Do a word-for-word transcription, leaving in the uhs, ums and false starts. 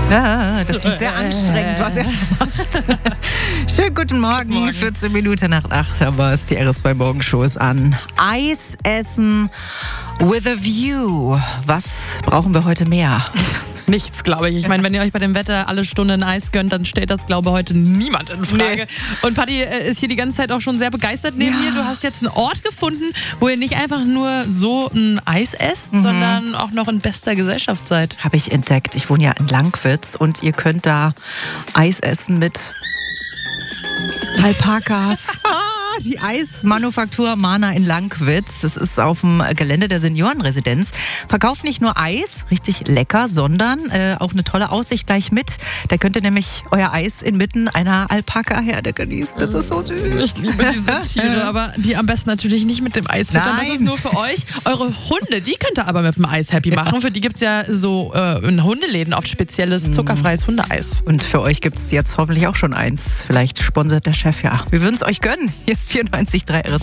Ja, das klingt sehr anstrengend, was er macht. Schönen guten Morgen, guten Morgen. vierzehn Minuten nach acht, aber es die R S zwei Morgenshow ist an. Eis essen with a view. Was brauchen wir heute mehr? Nichts, glaube ich. Ich meine, wenn ihr euch bei dem Wetter alle Stunden Eis gönnt, dann stellt das, glaube ich, heute niemand in Frage. Nee. Und Patti äh, ist hier die ganze Zeit auch schon sehr begeistert neben Ja. mir. Du hast jetzt einen Ort gefunden, wo ihr nicht einfach nur so ein Eis esst, mhm. sondern auch noch in bester Gesellschaft seid. Habe ich entdeckt. Ich wohne ja in Langwitz und ihr könnt da Eis essen mit Alpakas. Die Eismanufaktur Mana in Langwitz. Das ist auf dem Gelände der Seniorenresidenz. Verkauft nicht nur Eis, richtig lecker, sondern äh, auch eine tolle Aussicht gleich mit. Da könnt ihr nämlich euer Eis inmitten einer Alpaka-Herde genießen. Das ist so süß. Ich liebe diese Tiere, aber die am besten natürlich nicht mit dem Eis füttern. Nein. Das ist nur für euch. Eure Hunde, die könnt ihr aber mit dem Eis happy machen. Für die gibt es ja so äh, in Hundeläden oft spezielles zuckerfreies Hundeeis. Und für euch gibt es jetzt hoffentlich auch schon eins. Vielleicht sponsert der Chef ja. Wir würden es euch gönnen. Hier ist vierundneunzig Komma drei R S